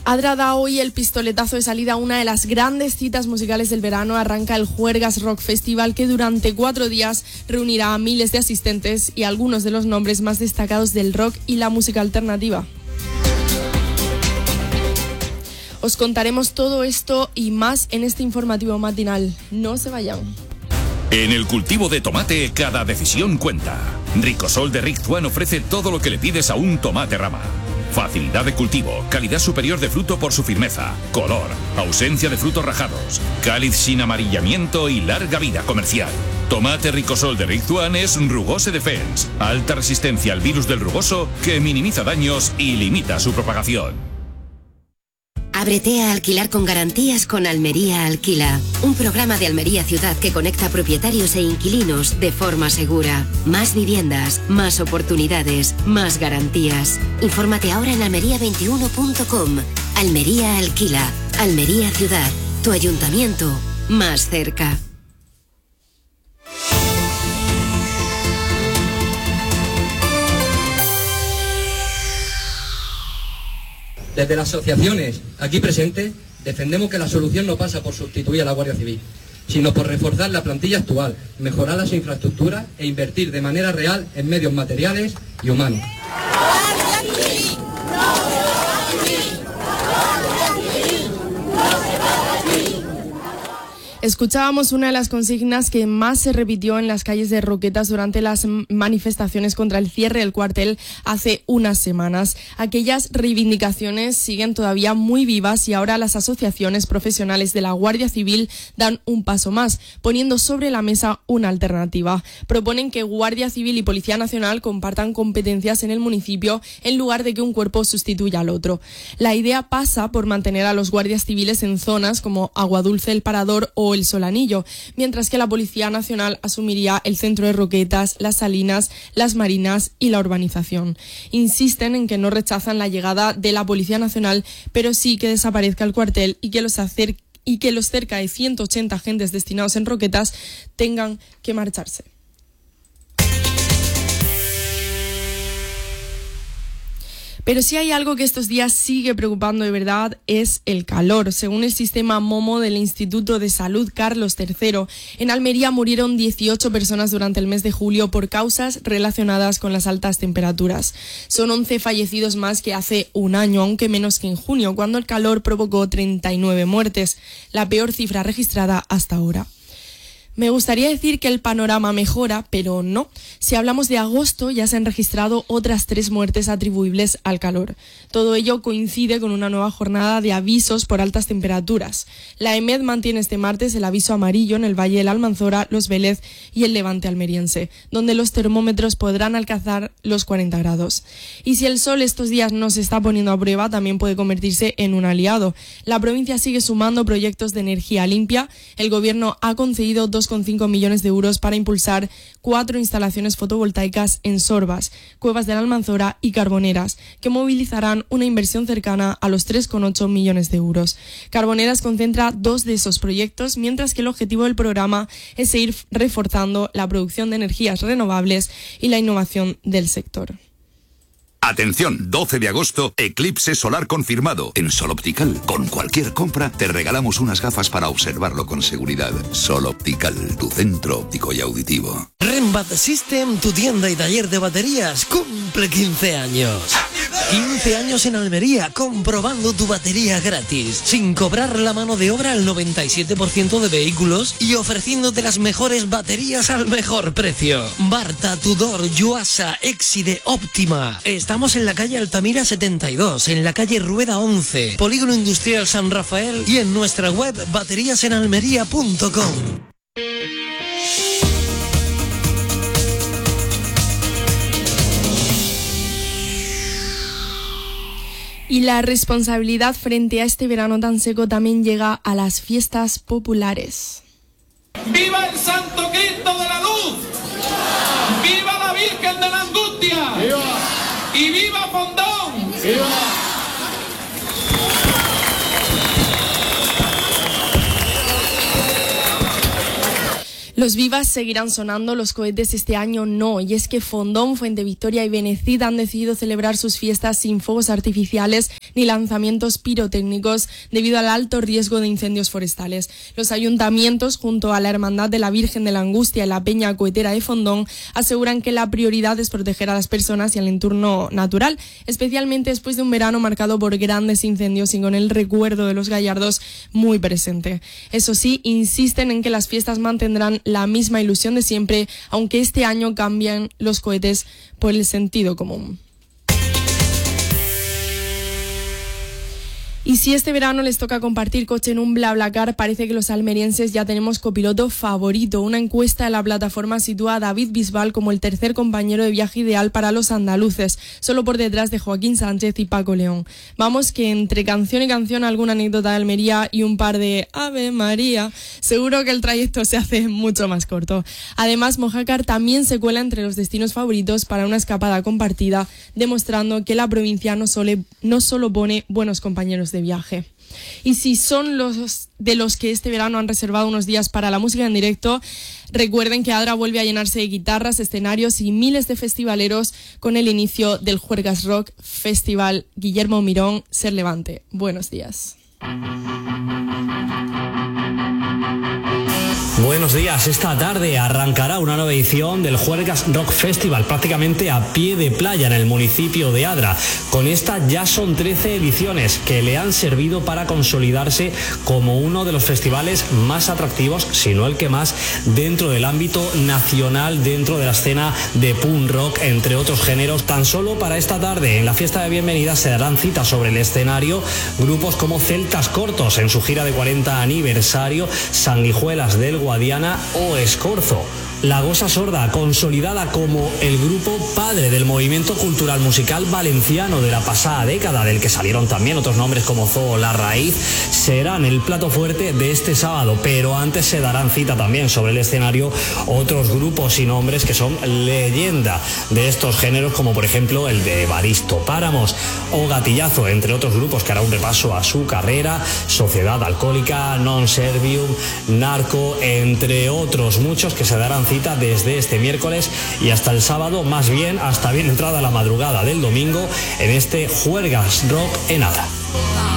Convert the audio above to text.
Adra da hoy el pistoletazo de salida a una de las grandes citas musicales del verano. Arranca el Juergas Rock Festival, que durante 4 días reunirá a miles de asistentes y algunos de los nombres más destacados del rock y la música alternativa. Os contaremos todo esto y más en este informativo matinal. No se vayan. En el cultivo de tomate, cada decisión cuenta. Ricosol de Rick Juan ofrece todo lo que le pides a un tomate rama. Facilidad de cultivo, calidad superior de fruto por su firmeza, color, ausencia de frutos rajados, cáliz sin amarillamiento y larga vida comercial. Tomate Ricosol de Rick Juan es Rugose Defense, alta resistencia al virus del rugoso que minimiza daños y limita su propagación. Ábrete a alquilar con garantías con Almería Alquila, un programa de Almería Ciudad que conecta propietarios e inquilinos de forma segura. Más viviendas, más oportunidades, más garantías. Infórmate ahora en almería21.com. Almería Alquila, Almería Ciudad, tu ayuntamiento más cerca. Desde las asociaciones aquí presentes defendemos que la solución no pasa por sustituir a la Guardia Civil, sino por reforzar la plantilla actual, mejorar las infraestructuras e invertir de manera real en medios materiales y humanos. Escuchábamos una de las consignas que más se repitió en las calles de Roquetas durante las manifestaciones contra el cierre del cuartel hace unas semanas. Aquellas reivindicaciones siguen todavía muy vivas y ahora las asociaciones profesionales de la Guardia Civil dan un paso más, poniendo sobre la mesa una alternativa. Proponen que Guardia Civil y Policía Nacional compartan competencias en el municipio en lugar de que un cuerpo sustituya al otro. La idea pasa por mantener a los guardias civiles en zonas como Aguadulce, El Parador o El Solanillo, mientras que la Policía Nacional asumiría el centro de Roquetas, Las Salinas, Las Marinas y la urbanización. Insisten en que no rechazan la llegada de la Policía Nacional, pero sí que desaparezca el cuartel y que los cerca de 180 agentes destinados en Roquetas tengan que marcharse. Pero si hay algo que estos días sigue preocupando de verdad es el calor. Según el sistema MOMO del Instituto de Salud Carlos III, en Almería murieron 18 personas durante el mes de julio por causas relacionadas con las altas temperaturas. Son 11 fallecidos más que hace un año, aunque menos que en junio, cuando el calor provocó 39 muertes, la peor cifra registrada hasta ahora. Me gustaría decir que el panorama mejora, pero no. Si hablamos de agosto, ya se han registrado otras 3 muertes atribuibles al calor. Todo ello coincide con una nueva jornada de avisos por altas temperaturas. La EMED mantiene este martes el aviso amarillo en el Valle de la Almanzora, Los Vélez y el Levante almeriense, donde los termómetros podrán alcanzar los 40 grados. Y si el sol estos días no se está poniendo a prueba, también puede convertirse en un aliado. La provincia sigue sumando proyectos de energía limpia. El gobierno ha concedido 2,5 millones de euros para impulsar 4 instalaciones fotovoltaicas en Sorbas, Cuevas de la Almanzora y Carboneras, que movilizarán una inversión cercana a los 3,8 millones de euros. Carboneras concentra 2 de esos proyectos, mientras que el objetivo del programa es seguir reforzando la producción de energías renovables y la innovación del sector. Atención, 12 de agosto, eclipse solar confirmado. En Sol Optical, con cualquier compra, te regalamos unas gafas para observarlo con seguridad. Sol Optical, tu centro óptico y auditivo. Renbat System, tu tienda y taller de baterías, cumple 15 años. 15 años en Almería, comprobando tu batería gratis, sin cobrar la mano de obra al 97% de vehículos y ofreciéndote las mejores baterías al mejor precio. Barta, Tudor, Yuasa, Exide, Óptima. Estamos en la calle Altamira 72, en la calle Rueda 11, Polígono Industrial San Rafael y en nuestra web bateriasenalmería.com. Y la responsabilidad frente a este verano tan seco también llega a las fiestas populares. ¡Viva el Santo Cristo de la Luz! ¡Viva la Virgen de la Angustia! ¡Viva! ¡Y viva Fondón! ¡Viva! Los vivas seguirán sonando, los cohetes este año no, y es que Fondón, Fuente Victoria y Benecid han decidido celebrar sus fiestas sin fuegos artificiales ni lanzamientos pirotécnicos debido al alto riesgo de incendios forestales. Los ayuntamientos, junto a la Hermandad de la Virgen de la Angustia y la Peña Cohetera de Fondón, aseguran que la prioridad es proteger a las personas y al entorno natural, especialmente después de un verano marcado por grandes incendios y con el recuerdo de los gallardos muy presente. Eso sí, insisten en que las fiestas mantendrán la misma ilusión de siempre, aunque este año cambian los cohetes por el sentido común. Y si este verano les toca compartir coche en un BlaBlaCar, parece que los almerienses ya tenemos copiloto favorito. Una encuesta de la plataforma sitúa a David Bisbal como el tercer compañero de viaje ideal para los andaluces, solo por detrás de Joaquín Sánchez y Paco León. Vamos, que entre canción y canción alguna anécdota de Almería y un par de Ave María, seguro que el trayecto se hace mucho más corto. Además, Mojácar también se cuela entre los destinos favoritos para una escapada compartida, demostrando que la provincia no solo pone buenos compañeros de viaje. Y si son los que este verano han reservado unos días para la música en directo, recuerden que Adra vuelve a llenarse de guitarras, escenarios y miles de festivaleros con el inicio del Juergas Rock Festival. Guillermo Mirón, Ser Levante. Buenos días. Buenos días, esta tarde arrancará una nueva edición del Juergas Rock Festival, prácticamente a pie de playa en el municipio de Adra. Con esta ya son 13 ediciones que le han servido para consolidarse como uno de los festivales más atractivos, si no el que más, dentro del ámbito nacional, dentro de la escena de punk rock, entre otros géneros. Tan solo para esta tarde, en la fiesta de bienvenida, se darán citas sobre el escenario grupos como Celtas Cortos en su gira de 40 aniversario, Sanguijuelas del Guadiana o Escorzo. La Gosa Sorda, consolidada como el grupo padre del movimiento cultural musical valenciano de la pasada década, del que salieron también otros nombres como Zoo La Raíz, serán el plato fuerte de este sábado, pero antes se darán cita también sobre el escenario otros grupos y nombres que son leyenda de estos géneros, como por ejemplo el de Evaristo Páramos o Gatillazo, entre otros grupos que hará un repaso a su carrera, Sociedad Alcohólica, Non Servium, Narco, entre otros muchos que se darán cita desde este miércoles y hasta el sábado, más bien hasta bien entrada la madrugada del domingo, en este Juergas Rock en Adra.